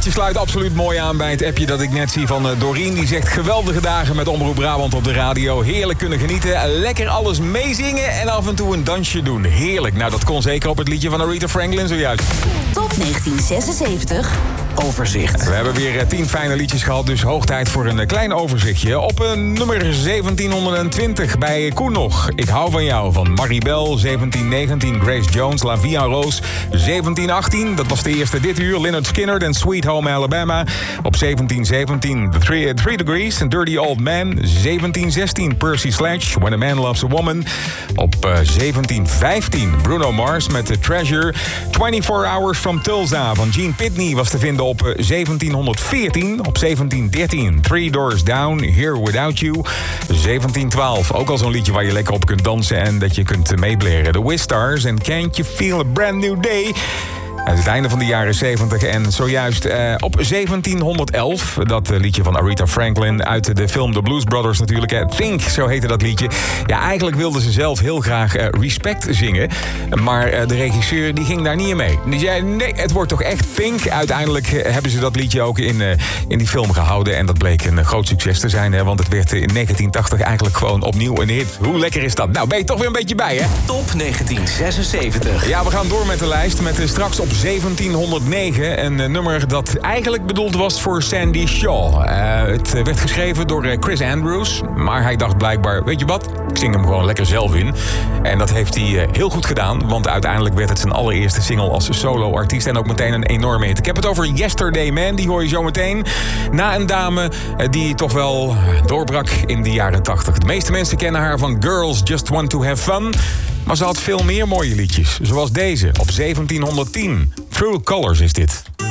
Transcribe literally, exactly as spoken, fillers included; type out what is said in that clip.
liedje sluit absoluut mooi aan bij het appje dat ik net zie van uh, Doreen. Die zegt geweldige dagen met Omroep Brabant op de radio. Heerlijk kunnen genieten, lekker alles meezingen en af en toe een dansje doen. Heerlijk. Nou, dat kon zeker op het liedje van Aretha Franklin zojuist. Top negentien zesenzeventig. Overzicht. We hebben weer uh, tien fijne liedjes gehad, dus hoog tijd voor een uh, klein overzichtje. Op uh, nummer zeventienhonderdtwintig bij Koen nog. Ik hou van jou van Maribel. zeventien negentien Grace Jones, La Vie en Rose. zeventien achttien, dat was de eerste dit uur. Lynyrd Skynyrd en Sweet Home Alabama. Op zeventien zeventien The Three, Three Degrees en Dirty Old Man. zeventien zestien Percy Sledge, When a Man Loves a Woman. Op uh, zeventien vijftien Bruno Mars met The Treasure. twenty-four Hours from Tulsa van Gene Pitney was te vinden op uh, zeventienhonderdveertien. Op zeventien dertien Three Doors Down, Here Without You. zeventien twaalf, ook al zo'n liedje waar je lekker op kunt dansen en dat je kunt meebleren. The Wistars en Can't You Feel a Brand New Day. Uit het einde van de jaren zeventig en zojuist uh, op zeventienhonderdelf... dat uh, liedje van Aretha Franklin uit de film The Blues Brothers natuurlijk. Uh, Think, zo heette dat liedje. Ja, eigenlijk wilden ze zelf heel graag uh, Respect zingen. Maar uh, de regisseur die ging daar niet in mee. Die zei, nee, het wordt toch echt Think. Uiteindelijk uh, hebben ze dat liedje ook in, uh, in die film gehouden. En dat bleek een uh, groot succes te zijn. Hè, want het werd uh, in negentien tachtig eigenlijk gewoon opnieuw een hit. Hoe lekker is dat? Nou, ben je toch weer een beetje bij, hè? Top negentien zesenzeventig. Ja, we gaan door met de lijst. Met uh, straks op zeventienhonderdnegen, een uh, nummer dat eigenlijk bedoeld was voor Sandy Shaw. Uh, het uh, werd geschreven door uh, Chris Andrews, maar hij dacht blijkbaar, weet je wat, ik zing hem gewoon lekker zelf in. En dat heeft hij uh, heel goed gedaan, want uiteindelijk werd het zijn allereerste single als solo-artiest en ook meteen een enorme hit. Ik heb het over Yesterday Man, die hoor je zo meteen. Na een dame uh, die toch wel doorbrak in de jaren tachtig. De meeste mensen kennen haar van Girls Just Want To Have Fun. Maar ze had veel meer mooie liedjes, zoals deze op zeventienhonderdtien. True Colors is dit.